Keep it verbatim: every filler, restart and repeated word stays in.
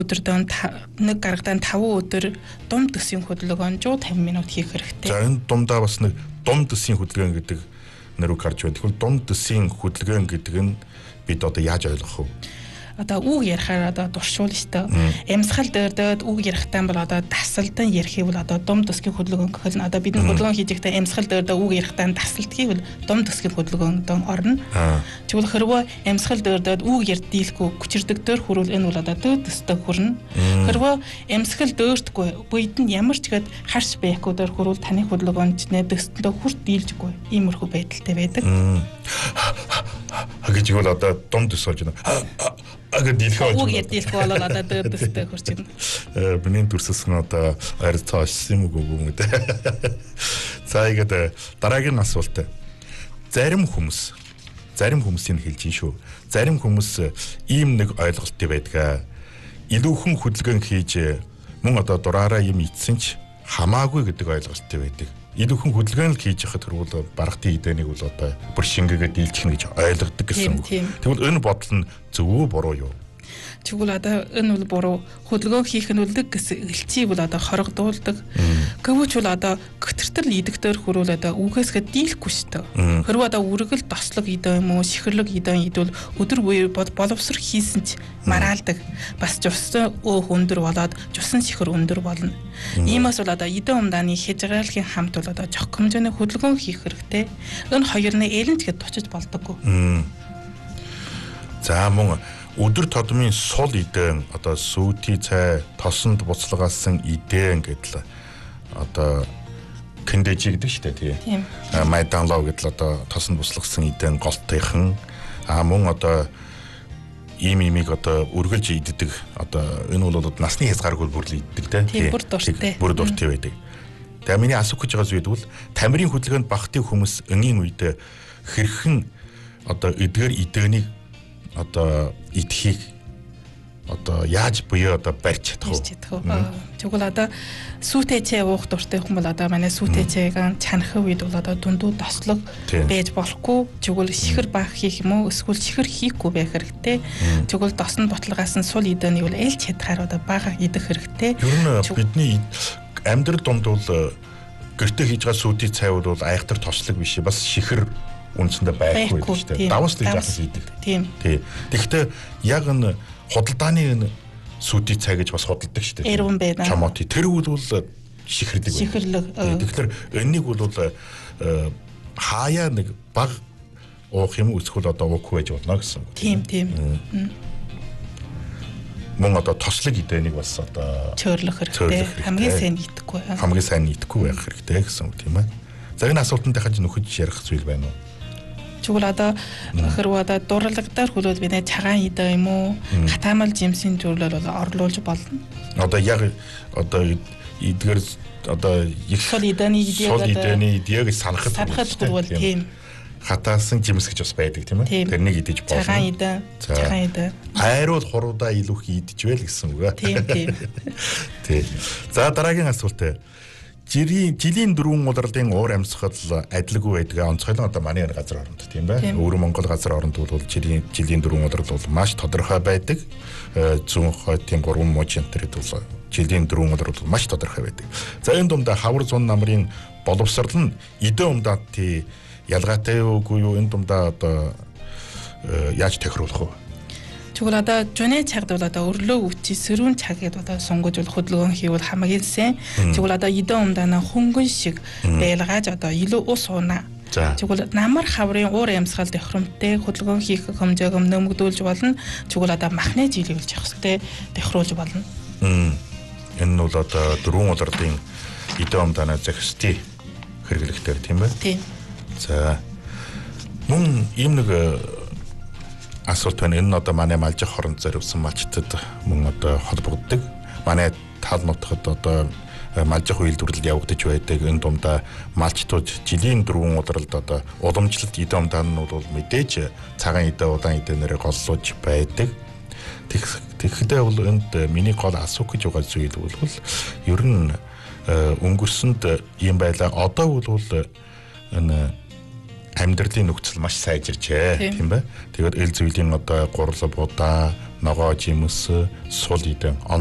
өдөрдөө нэг гарагтаа таван өдөр дум төсвийн хөдөлгөөн one hundred fifty минут хийх хэрэгтэй. За энэ думдаа бас нэг дум төсвийн хөдөлгөөн гэдэг нэр үг гарч байна. Тэгвэл дум төсвийн хөдөлгөөн гэдэг нь бид одоо яаж ойлгох вэ? Одоо үг ярихаар одоо дуршуул шүү дээ. Амьсгал дээрдээд үг ярихтаа бол одоо дасалдан ярих бол одоо дум төсгийн хөдөлгөөн гэхэл нь одоо бидний хөдөлгөөн хийж байхдаа амьсгал дээрдээ үг ярихтаа дасалтгийг бол дум төсгийн хөдөлгөөнд орно. Тэгвэл хэрвээ амьсгал дээрдээд үг ярдийлэхгүй хүчирдэг дөр хүрвэл энэ бол одоо дөө төстэй хүрнэ. Хэрвээ амьсгал дээртгүй буйд нь ямар ч гээд харш байхгүй дөр хүрвэл таны хөдөлгөөнд нэ дөсtöндөө хүрт дийлжгүй иймэрхүү байдалтай байдаг. Хагэж бол одоо дум төс болж байна. Агад дийлхэ үг ярдийлэхгүй бол одоо дөө төстэй хүрч байна. Э миний төрсөс нь одоо ойрцоо олсон юм уу гүн гэдэг. За игээд дараагийн асуулт. Зарим хүмүүс зарим хүмүүсийн хэлж шүү. Зарим хүмүүс ийм нэг ойлголттой байдаг. Илүүхэн хөдөлгөөн хийж мөн одоо дураараа юм ицсэн ч хамаагүй гэдэг ойлголттой байдаг. Илүүхэн хөдөлгөөн л хийж яхад тэрвэл баргатын идэнийг бол одоо бүр шингээгээ дийлчихнэ гэж ойлгодог гэсэн үг. Тэгвэл энэ бодол нь зөв үү буруу юу? Тэгвэл одоо энэ бол буруу. Хөдөлгөөн хийх нь үлдэг гэсэн элчийг бол одоо хорогдуулдаг. Гэвч бол одоо гүтэртэл идэгтэр хүрүүл одоо үгээсгээ дийлэхгүй шүү дээ. Хэрвээ одоо үргэл тослог идэ юм уу, сихэрлэг идэ идвэл өдөр буй боловсрох хийсэн ч мараалдаг. Бас жусан өөх өндөр болоод жусан сихэр өндөр болно. Иймээс бол одоо идэ умдааны хязгаарлалын хамт бол одоо жох хэмжээний хөдөлгөөн хийх хэрэгтэй. Энэ хоёрны ээлэнч гэж тучиж болдоггүй. За мөн өдөр тодмын сул идэн одоо сүйти цай тосонд буцлагаасан идэн гэдэл одоо кэндэжи гэдэг шүү дээ тийм. Майдан лав гэдэл одоо тосонд буцлагсан идэн голтойхон а мөн одоо ийм имийг одоо үргэлж иддэг одоо энэ бол насны хязгааргүй бүрл иддэг тийм. Бүр дуртай. Бүр дуртай байдаг. Тэгээ миний асуух гэж байгаа зүйл бол тамирын хөдөлгөөнд багтын хүмүүс өнгийн үед хэрхэн одоо эдгээр идэнийг одоо идэхийг одоо яаж буюу одоо барьж чадах вэ? Тэгвэл одоо сүйтэй чай уух дуртай хүн бол одоо манай сүйтэй чайг чанах үед бол одоо дундуу тослог байж болохгүй. Тэгвэл шихэр баах хийх юм уу? Эсвэл шихэр хийхгүй байх хэрэгтэй. Тэгвэл досон ботлогоос нь сул идэнийг бол ээлж чадхаар одоо бага идэх хэрэгтэй. Ер нь бидний амьдрал донд бол гэртээ хийж байгаа сүйтэй цай бол айхтар тослог биш бас шихэр үндсэндээ байхгүй шүү дээ. Давс л жахас идэг. Тийм. Тий. Тэгэхдээ яг энэ худалдааны сүйти цай гэж бас худалдаг шүү дээ. Эрвэн байна. Чамоти. Тэр үл бол шихэрлэг. Шихэрлэг. Тэгэхээр энэнийг бол хаяа нэг баг уух юм эсвэл одоо уухгүй байж болно гэсэн үг. Тийм, тийм. Мөн одоо тослог идэнийг бас одоо цөөрлөх хэрэгтэй. Хамгийн сайн идэхгүй. Хамгийн сайн идэхгүй байх хэрэгтэй гэсэн үг тийм ээ. За энэ асуултанд хаж нөхөж ярих зүйл байна уу? Тэгвэл одоо хэрвээ одоо дурлагдаар хөлөөд би нэ цагаан идэ юм уу? Хатаамал жимсийн төрлөөр бол орлуулж болно. Одоо яг одоо эдгээр одоо их сол идэний идэ сол идэний идэ гэж санахад санахад хүрвэл тийм. Хатаасан жимс гэж бас байдаг тийм ээ. Тэрнийг идэж болно. Цагаан идэ. Цагаан идэ. Айруул хуруудаа илүү их идэж байл гэсэн үг. Тийм тийм. Тий. За дараагийн асуулт. Жилийн жилийн дөрвөн удирдлагын уур амьсгал адилгүй байдаг. Онцгойлон одоо манай газар оронд тийм бай. Өвөр Монгол газар оронд бол жилийн жилийн дөрвөн удирдлага бол маш тодорхой байдаг. Зүүн хотын гурван мужийн төрөд бол жилийн дөрвөн удирдлага маш тодорхой байдаг. За энэ дундаа хавар зун намрын боловсрал нь идэ умдаатын ялгаатай юу үгүй юу энэ дундаа одоо яаж тохируулах вэ? Тэгвэл одоо жүнэ цагт бол одоо өрлөө өвчи сэрүүн цаг гэдээ одоо сунгаж бол хөдөлгөөн хийвэл хамгийн сайн. Тэгвэл одоо идэ умдаана хөнгөн шиг байлгааж одоо илүү ус уунаа. Тэгвэл намар хаврын уур амьсгал тохиромжтой хөдөлгөөн хийх хэмжээг нэмэгдүүлж болно. Тэгвэл одоо махны жилийг явах хэрэгтэй тохируулж болно. Энэ нь бол одоо дөрвөн удирдлагын идэ умдаана зохистой хэрэглэхтэй тийм ээ. Тийм. За мөн ийм нэг асуулт байна. Энэ нь одоо манай малжих хоронд зориулсан малчтад мөн одоо холбогддог. Манай тал нутгад одоо малжих үйлдвэрлэл явагдаж байдаг. Энэ дундаа малчтууд жилийн дөрвөн удирдалд одоо уламжлалт идэ умдаанууд бол мэдээж цагаан идэ удаан идэнээр голлож байдаг. Тэгэхдээ бол энд миний гол асуух гэж байгаа зүйл бол ер нь өнгөрсөнд юм байлаа. Одоо бол энэ амьдралын нөхцөл маш сайжирчээ тийм бэ. Тэгээд эл зүйлийн одоо гурлабуудаа, ногоо жимс, сул идэн